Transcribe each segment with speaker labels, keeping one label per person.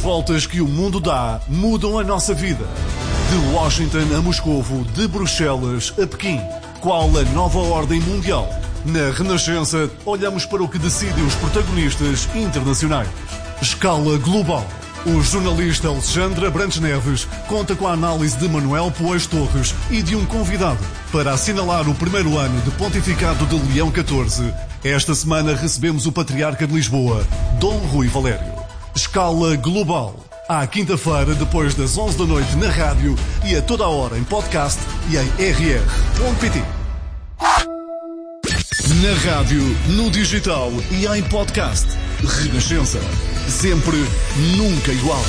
Speaker 1: voltas que o mundo dá mudam a nossa vida. De Washington a Moscovo, de Bruxelas a Pequim. Qual a nova ordem mundial? Na Renascença, olhamos para o que decidem os protagonistas internacionais. Escala global. O jornalista Alexandre Abrantes Neves conta com a análise de Manuel Poés Torres e de um convidado para assinalar o primeiro ano de pontificado de Leão XIV. Esta semana recebemos o Patriarca de Lisboa, Dom Rui Valério. Escala global. À quinta-feira, depois das 11 da noite na rádio e a toda a hora em podcast e em rr.pt. Na rádio, no digital e em podcast. Renascença. Sempre, nunca igual.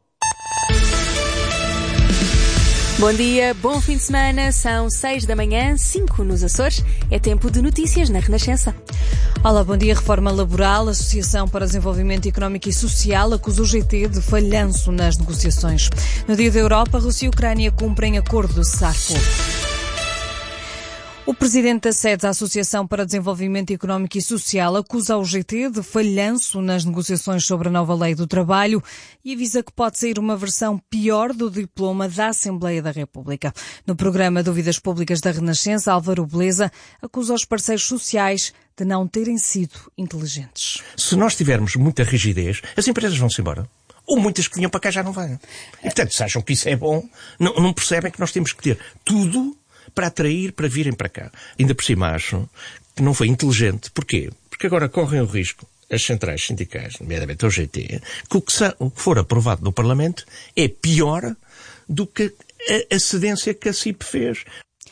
Speaker 2: Bom dia, bom fim de semana. São 6 da manhã, 5 nos Açores. É tempo de notícias na Renascença.
Speaker 3: Olá, bom dia. Reforma laboral. A Associação para Desenvolvimento Económico e Social acusa o GT de falhanço nas negociações. No Dia da Europa, Rússia e Ucrânia cumprem acordo de cessar-fogo. O presidente da SEDES, a Associação para Desenvolvimento Económico e Social, acusa o GT de falhanço nas negociações sobre a nova lei do trabalho e avisa que pode sair uma versão pior do diploma da Assembleia da República. No programa Dúvidas Públicas da Renascença, Álvaro Beleza acusa os parceiros sociais de não terem sido inteligentes.
Speaker 4: Se nós tivermos muita rigidez, as empresas vão-se embora. Ou muitas que vinham para cá já não vêm. E, portanto, se acham que isso é bom, não percebem que nós temos que ter tudo para atrair, para virem para cá. Ainda por cima acho que não foi inteligente. Porquê? Porque agora correm o risco, as centrais sindicais, nomeadamente o GT, que o que for aprovado no Parlamento é pior do que a cedência que a CIP fez.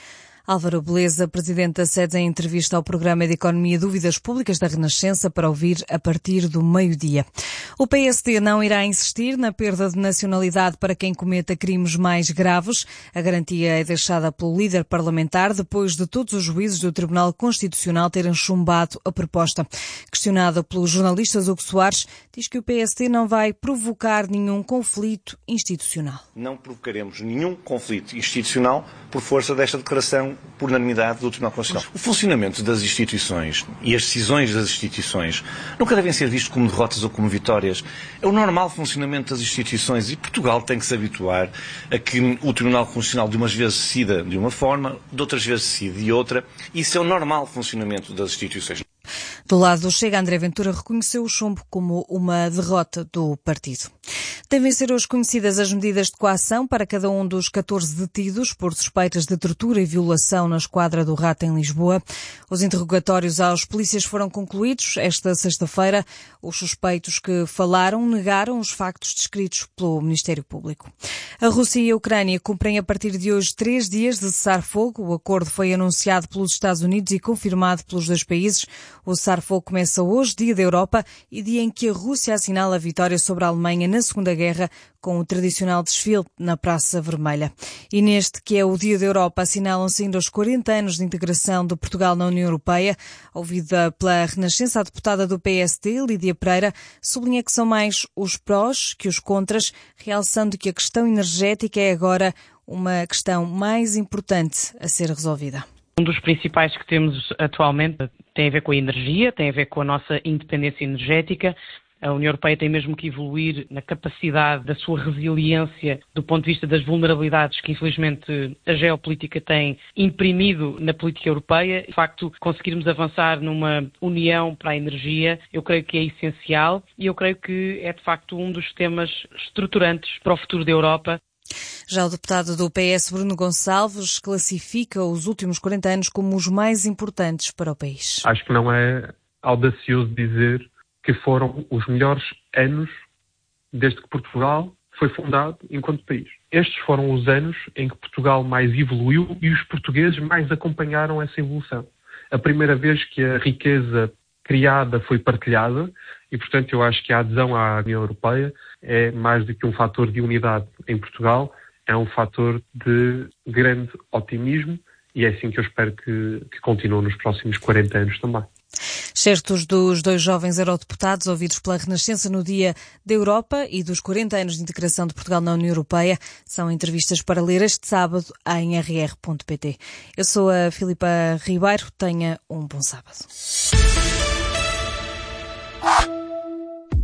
Speaker 3: Álvaro Beleza, presidente da SEDES, em entrevista ao programa de Economia Dúvidas Públicas da Renascença, para ouvir a partir do meio-dia. O PSD não irá insistir na perda de nacionalidade para quem cometa crimes mais graves. A garantia é deixada pelo líder parlamentar depois de todos os juízes do Tribunal Constitucional terem chumbado a proposta. Questionado pelos jornalistas, Hugo Soares diz que o PSD não vai provocar nenhum conflito institucional.
Speaker 5: Não provocaremos nenhum conflito institucional por força desta declaração por unanimidade do Tribunal Constitucional. O funcionamento das instituições e as decisões das instituições nunca devem ser vistos como derrotas ou como vitórias. É o normal funcionamento das instituições e Portugal tem que se habituar a que o Tribunal Constitucional de umas vezes decida de uma forma, de outras vezes decide de outra. Isso é o normal funcionamento das instituições.
Speaker 3: Do lado do Chega, André Ventura reconheceu o chumbo como uma derrota do partido. Devem ser hoje conhecidas as medidas de coação para cada um dos 14 detidos por suspeitas de tortura e violação na esquadra do Rato em Lisboa. Os interrogatórios aos polícias foram concluídos esta sexta-feira. Os suspeitos que falaram negaram os factos descritos pelo Ministério Público. A Rússia e a Ucrânia cumprem a partir de hoje 3 dias de cessar-fogo. O acordo foi anunciado pelos Estados Unidos e confirmado pelos dois países. O cessar-fogo começa hoje, Dia da Europa, e dia em que a Rússia assinala a vitória sobre a Alemanha na Segunda Guerra, com o tradicional desfile na Praça Vermelha. E neste, que é o Dia da Europa, assinalam-se ainda os 40 anos de integração de Portugal na União Europeia. Ouvida pela Renascença, a deputada do PSD, Lídia Pereira, sublinha que são mais os prós que os contras, realçando que a questão energética é agora uma questão mais importante a ser resolvida.
Speaker 6: Um dos principais que temos atualmente tem a ver com a energia, tem a ver com a nossa independência energética. A União Europeia tem mesmo que evoluir na capacidade da sua resiliência do ponto de vista das vulnerabilidades que, infelizmente, a geopolítica tem imprimido na política europeia. De facto, conseguirmos avançar numa união para a energia, eu creio que é essencial e eu creio que é, de facto, um dos temas estruturantes para o futuro da Europa.
Speaker 3: Já o deputado do PS, Bruno Gonçalves, classifica os últimos 40 anos como os mais importantes para o país.
Speaker 7: Acho que não é audacioso dizer que foram os melhores anos desde que Portugal foi fundado enquanto país. Estes foram os anos em que Portugal mais evoluiu e os portugueses mais acompanharam essa evolução. A primeira vez que a riqueza criada foi partilhada e, portanto, eu acho que a adesão à União Europeia é mais do que um fator de unidade em Portugal, é um fator de grande otimismo e é assim que eu espero que continue nos próximos 40 anos também.
Speaker 3: Certos dos dois jovens eurodeputados ouvidos pela Renascença no Dia da Europa e dos 40 anos de integração de Portugal na União Europeia são entrevistas para ler este sábado em rr.pt. Eu sou a Filipa Ribeiro. Tenha um bom sábado.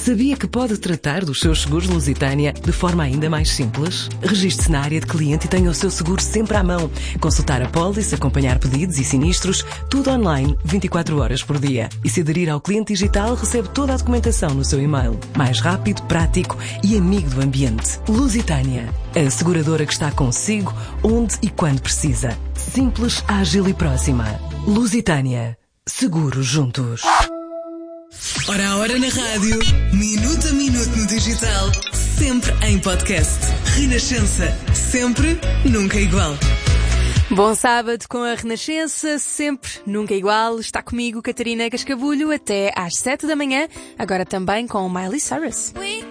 Speaker 8: Sabia que pode tratar dos seus seguros Lusitânia de forma ainda mais simples? Registre-se na área de cliente e tenha o seu seguro sempre à mão. Consultar a pólice, acompanhar pedidos e sinistros, tudo online, 24 horas por dia. E se aderir ao cliente digital, recebe toda a documentação no seu e-mail. Mais rápido, prático e amigo do ambiente. Lusitânia, a seguradora que está consigo, onde e quando precisa. Simples, ágil e próxima. Lusitânia. Seguros juntos.
Speaker 9: Hora a hora na rádio, minuto a minuto no digital, sempre em podcast. Renascença, sempre, nunca igual.
Speaker 2: Bom sábado com a Renascença, sempre, nunca igual. Está comigo Catarina Cascabulho até às 7 da manhã, agora também com Miley Cyrus.